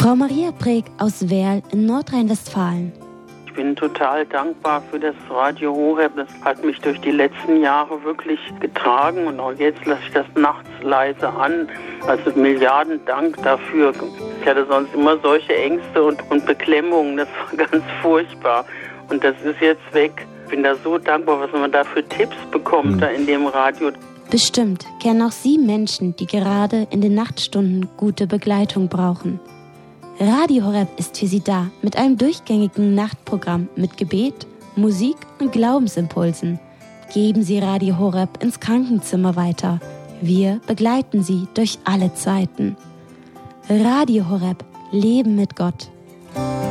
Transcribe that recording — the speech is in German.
Frau Maria Breg aus Werl in Nordrhein-Westfalen. Ich bin total dankbar für das Radio Horeb. Das hat mich durch die letzten Jahre wirklich getragen und auch jetzt lasse ich das nachts leise an. Also Milliarden Dank dafür. Ich hatte sonst immer solche Ängste und Beklemmungen. Das war ganz furchtbar. Und das ist jetzt weg. Ich bin da so dankbar, was man da für Tipps bekommt da in dem Radio. Bestimmt kennen auch Sie Menschen, die gerade in den Nachtstunden gute Begleitung brauchen. Radio Horeb ist für Sie da mit einem durchgängigen Nachtprogramm mit Gebet, Musik und Glaubensimpulsen. Geben Sie Radio Horeb ins Krankenzimmer weiter. Wir begleiten Sie durch alle Zeiten. Radio Horeb, Leben mit Gott.